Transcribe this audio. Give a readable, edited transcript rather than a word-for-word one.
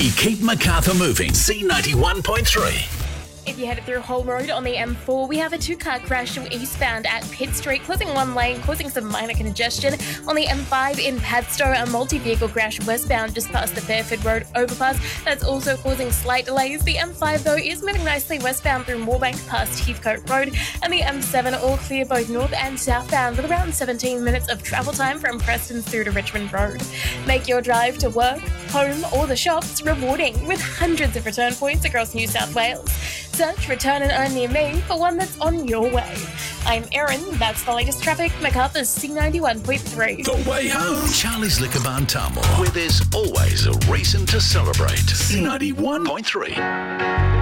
We keep Macarthur moving. C91.3. If you headed through Holm Road on the M4, we have a two-car crash eastbound at Pitt Street, closing one lane, causing some minor congestion. On the M5 in Padstow, a multi-vehicle crash westbound just past the Fairford Road overpass. That's also causing slight delays. The M5, though, is moving nicely westbound through Moorebank past Heathcote Road. And the M7 all clear both north and southbound with around 17 minutes of travel time from Preston through to Richmond Road. Make your drive to work, home or the shops rewarding with hundreds of return points across New South Wales. Search Return and Earn near me for one that's on your way. I'm Erin, that's the latest traffic, Macarthur's C91.3. The way home. Charlie's Liquor Barn Tamworth, where there's always a reason to celebrate. C91.3.